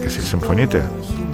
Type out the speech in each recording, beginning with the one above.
εσείς, συμφωνείτε?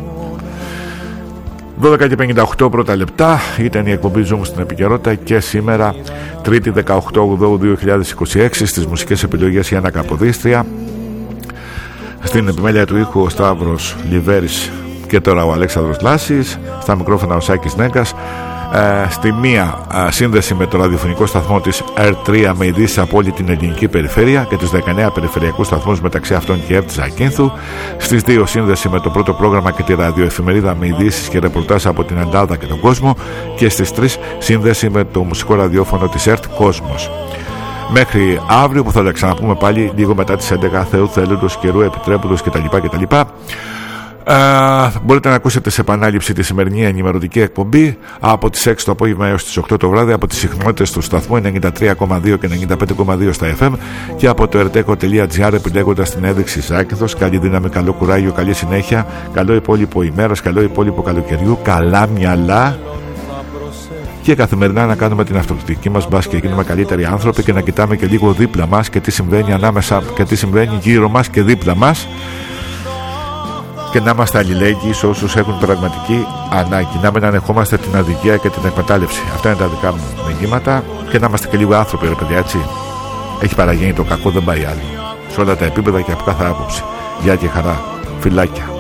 12:58 πρώτα λεπτά ήταν η εκπομπή Zoom στην επικαιρότητα και σήμερα 3η 18/8/2026 στις μουσικές επιλογές η Άννα Καποδίστρια, στην επιμέλεια του ήχου ο Σταύρος Λιβέρης και τώρα ο Αλέξανδρος Λάσης, στα μικρόφωνα ο Σάκης Νέγκας. Στη μία σύνδεση με το ραδιοφωνικό σταθμό της R3 με ειδήσεις από όλη την ελληνική περιφέρεια και τους 19 περιφερειακούς σταθμούς, μεταξύ αυτών και ΕΡΤ Ζακίνθου. Στις 2 σύνδεση με το πρώτο πρόγραμμα και τη ραδιοεφημερίδα με ειδήσεις και ρεπορτάζ από την Ελλάδα και τον κόσμο, και στις 3 σύνδεση με το μουσικό ραδιόφωνο της ΕΡΤ Κόσμος. Μέχρι αύριο που θα τα ξαναπούμε πάλι λίγο μετά τις 11, Θεού θέλοντος, καιρού επιτρέποντος κτλ. Μπορείτε να ακούσετε σε επανάληψη τη σημερινή ενημερωτική εκπομπή από τις 6 το απόγευμα έως τις 8 το βράδυ από τις συχνότητες του σταθμού 93,2 και 95,2 στα FM και από το erteco.gr επιλέγοντας την ένδειξη Ζάκυνθος. Καλή δύναμη, καλό κουράγιο, καλή συνέχεια, καλό υπόλοιπο ημέρας, καλό υπόλοιπο καλοκαιριού, καλά μυαλά και καθημερινά να κάνουμε την αυτοκριτική μας, μπας και γίνουμε καλύτεροι άνθρωποι και να κοιτάμε και λίγο δίπλα μας και τι συμβαίνει ανάμεσα και τι συμβαίνει γύρω μας και δίπλα μας. Και να είμαστε αλληλέγγυοι σε όσους έχουν πραγματική ανάγκη. Να μην ανεχόμαστε την αδικία και την εκμετάλλευση. Αυτά είναι τα δικά μου μηνύματα. Και να είμαστε και λίγο άνθρωποι, ρε παιδιά, έτσι. Έχει παραγίνει το κακό, δεν πάει άλλο. Σε όλα τα επίπεδα και από κάθε άποψη. Γεια και χαρά. Φιλάκια.